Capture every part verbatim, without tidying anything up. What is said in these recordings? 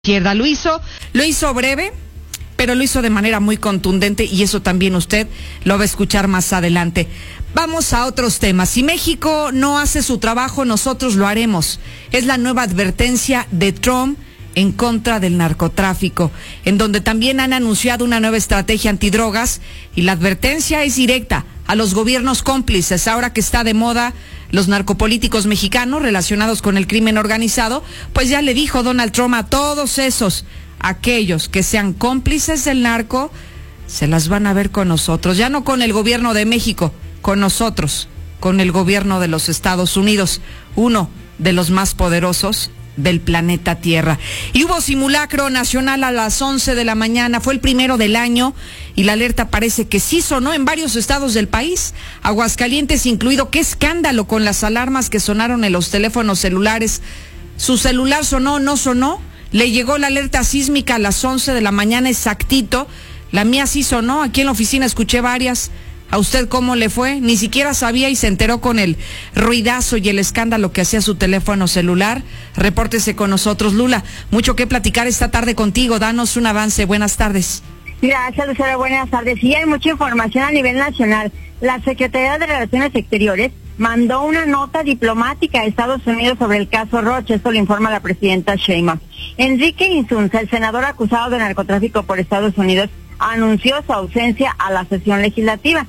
Izquierda. Lo hizo, lo hizo breve, pero lo hizo de manera muy contundente y eso también usted lo va a escuchar más adelante. Vamos a otros temas. Si México no hace su trabajo, nosotros lo haremos. Es la nueva advertencia de Trump en contra del narcotráfico, en donde también han anunciado una nueva estrategia antidrogas y la advertencia es directa a los gobiernos cómplices. Ahora que está de moda los narcopolíticos mexicanos relacionados con el crimen organizado, pues ya le dijo Donald Trump a todos esos, aquellos que sean cómplices del narco, se las van a ver con nosotros, ya no con el gobierno de México, con nosotros, con el gobierno de los Estados Unidos, uno de los más poderosos del planeta Tierra. Y hubo simulacro nacional a las once de la mañana, fue el primero del año y la alerta parece que sí sonó en varios estados del país, Aguascalientes incluido. Qué escándalo con las alarmas que sonaron en los teléfonos celulares. ¿Su celular sonó o no sonó? Le llegó la alerta sísmica a las once de la mañana exactito. La mía sí sonó, aquí en la oficina escuché varias. ¿A usted cómo le fue? Ni siquiera sabía y se enteró con el ruidazo y el escándalo que hacía su teléfono celular. Repórtese con nosotros, Lula. Mucho que platicar esta tarde contigo. Danos un avance. Buenas tardes. Gracias, Lucero. Buenas tardes. Sí, hay mucha información a nivel nacional. La Secretaría de Relaciones Exteriores mandó una nota diplomática a Estados Unidos sobre el caso Rocha. Esto lo informa la presidenta Sheinbaum. Enrique Insunza, el senador acusado de narcotráfico por Estados Unidos, anunció su ausencia a la sesión legislativa.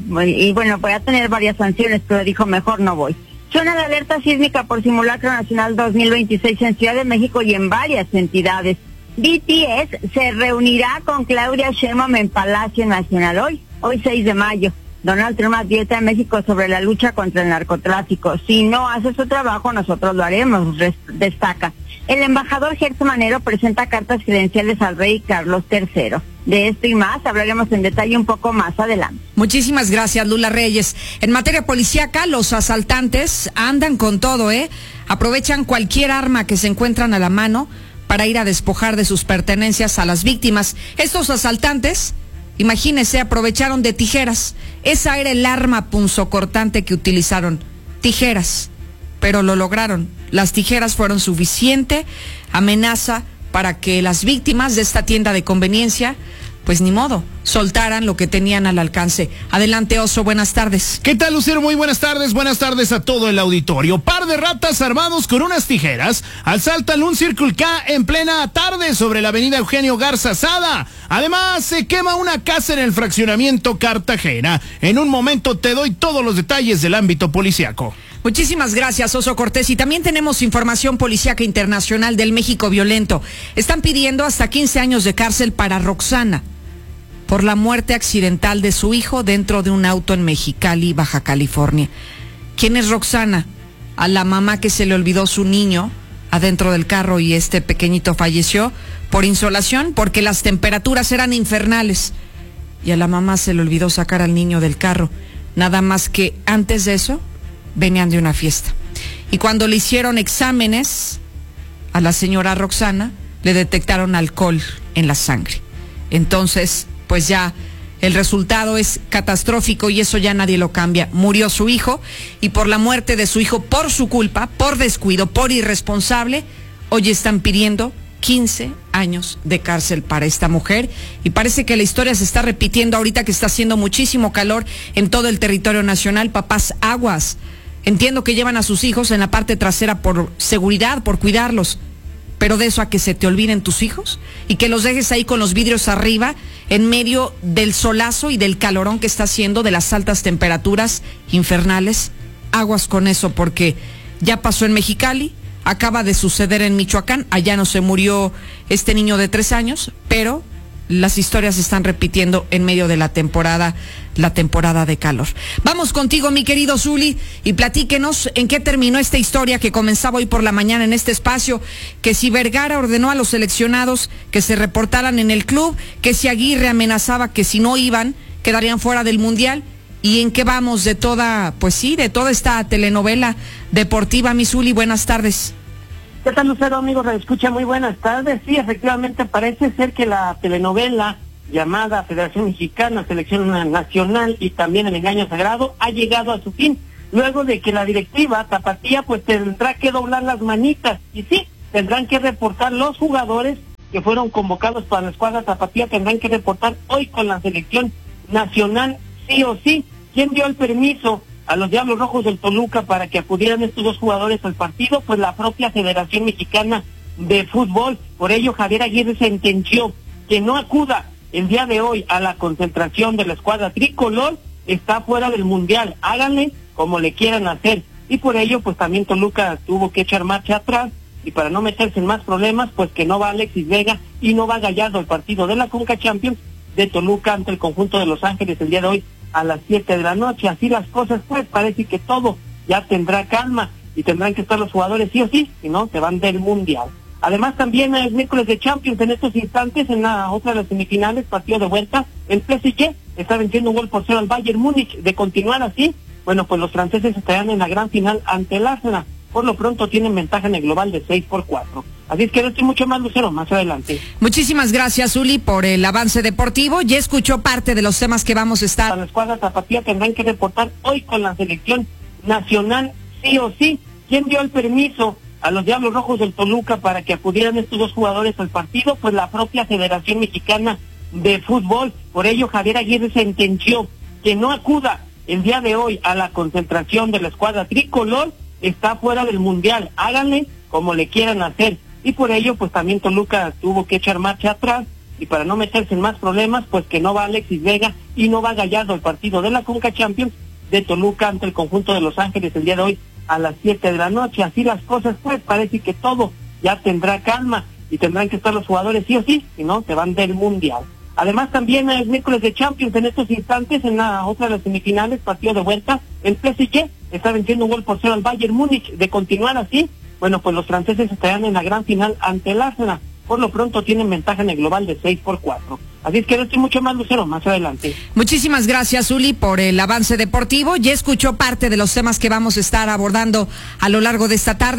Y bueno, voy a tener varias sanciones, pero dijo mejor no voy. Suena la alerta sísmica por simulacro nacional dos mil veintiséis en Ciudad de México y en varias entidades. B T S se reunirá con Claudia Sheinbaum en Palacio Nacional hoy, hoy seis de mayo. Donald Trump advierte a México sobre la lucha contra el narcotráfico. Si no hace su trabajo, nosotros lo haremos, destaca. El embajador Gertz Manero presenta cartas credenciales al rey Carlos tercero. De esto y más hablaremos en detalle un poco más adelante. Muchísimas gracias, Lula Reyes. En materia policíaca, los asaltantes andan con todo, ¿eh? Aprovechan cualquier arma que se encuentran a la mano para ir a despojar de sus pertenencias a las víctimas. Estos asaltantes, imagínense, aprovecharon de tijeras. Esa era el arma punzocortante que utilizaron, tijeras. Pero lo lograron. Las tijeras fueron suficiente amenaza para que las víctimas de esta tienda de conveniencia, pues ni modo, soltaran lo que tenían al alcance. Adelante, Oso, buenas tardes. ¿Qué tal, Lucero? Muy buenas tardes, buenas tardes a todo el auditorio. Par de ratas armados con unas tijeras asaltan un Circle K en plena tarde sobre la avenida Eugenio Garza Sada. Además, se quema una casa en el fraccionamiento Cartagena. En un momento te doy todos los detalles del ámbito policiaco. Muchísimas gracias, Oso Cortés. Y también tenemos información policíaca internacional del México violento. Están pidiendo hasta quince años de cárcel para Roxana por la muerte accidental de su hijo dentro de un auto en Mexicali, Baja California. ¿Quién es Roxana? A la mamá que se le olvidó su niño adentro del carro y este pequeñito falleció por insolación porque las temperaturas eran infernales. Y a la mamá se le olvidó sacar al niño del carro. Nada más que antes de eso venían de una fiesta. Y cuando le hicieron exámenes a la señora Roxana, le detectaron alcohol en la sangre. Entonces, pues ya el resultado es catastrófico y eso ya nadie lo cambia. Murió su hijo y por la muerte de su hijo, por su culpa, por descuido, por irresponsable, hoy están pidiendo quince años de cárcel para esta mujer y parece que la historia se está repitiendo ahorita que está haciendo muchísimo calor en todo el territorio nacional. Papás, aguas. Entiendo que llevan a sus hijos en la parte trasera por seguridad, por cuidarlos, pero de eso a que se te olviden tus hijos y que los dejes ahí con los vidrios arriba en medio del solazo y del calorón que está haciendo, de las altas temperaturas infernales. Aguas con eso porque ya pasó en Mexicali, acaba de suceder en Michoacán, allá no se murió este niño de tres años, pero las historias se están repitiendo en medio de la temporada, la temporada de calor. Vamos contigo, mi querido Zuli, y platíquenos en qué terminó esta historia que comenzaba hoy por la mañana en este espacio, que si Vergara ordenó a los seleccionados que se reportaran en el club, que si Aguirre amenazaba que si no iban, quedarían fuera del Mundial, y en qué vamos de toda, pues sí, de toda esta telenovela deportiva, mi Zuli, buenas tardes. ¿Qué tal, Lucero, amigos? Escucha, muy buenas tardes. Sí, efectivamente, parece ser que la telenovela llamada Federación Mexicana, Selección Nacional y también El Engaño Sagrado ha llegado a su fin, luego de que la directiva Tapatía pues tendrá que doblar las manitas, y sí, tendrán que reportar los jugadores que fueron convocados para la escuadra tapatía tendrán que reportar hoy con la selección nacional sí o sí. ¿Quién dio el permiso a los Diablos Rojos del Toluca para que acudieran estos dos jugadores al partido? Pues la propia Federación Mexicana de Fútbol. Por ello, Javier Aguirre sentenció que no acuda el día de hoy a la concentración de la escuadra tricolor, está fuera del Mundial. Háganle como le quieran hacer. Y por ello, pues también Toluca tuvo que echar marcha atrás, y para no meterse en más problemas, pues que no va Alexis Vega y no va Gallardo al partido de la Conca Champions de Toluca ante el conjunto de Los Ángeles el día de hoy a las siete de la noche. Así las cosas, pues parece que todo ya tendrá calma y tendrán que estar los jugadores sí o sí, si no, se van del Mundial. Además, también es miércoles de Champions en estos instantes, en la otra de las semifinales, partido de vuelta, el P S G está venciendo un gol por cero al Bayern Múnich. De continuar así, bueno, pues los franceses estarán en la gran final ante el Arsenal. Por lo pronto tienen ventaja en el global de seis por cuatro. Así es que no estoy mucho más, Lucero, más adelante. Muchísimas gracias, Uli, por el avance deportivo. Ya escuchó parte de los temas que vamos a estar. A la escuadra tapatía tendrán que reportar hoy con la selección nacional sí o sí. ¿Quién dio el permiso a los Diablos Rojos del Toluca para que acudieran estos dos jugadores al partido? Pues la propia Federación Mexicana de Fútbol. Por ello, Javier Aguirre sentenció que no acuda el día de hoy a la concentración de la escuadra tricolor, está fuera del Mundial. Háganle como le quieran hacer. Y por ello, pues también Toluca tuvo que echar marcha atrás, y para no meterse en más problemas, pues que no va Alexis Vega y no va Gallardo al partido de la Conca Champions de Toluca ante el conjunto de Los Ángeles el día de hoy a las siete de la noche. Así las cosas, pues parece que todo ya tendrá calma y tendrán que estar los jugadores sí o sí, si no, se van del Mundial. Además, también es miércoles de Champions en estos instantes, en la otra de las semifinales, partido de vuelta, el P S G está venciendo un gol por cero al Bayern Múnich. De continuar así, bueno, pues los franceses estarán en la gran final ante el Arsenal. Por lo pronto tienen ventaja en el global de seis por cuatro. Así es que no estoy mucho más, Lucero, más adelante. Muchísimas gracias, Uli, por el avance deportivo. Ya escuchó parte de los temas que vamos a estar abordando a lo largo de esta tarde.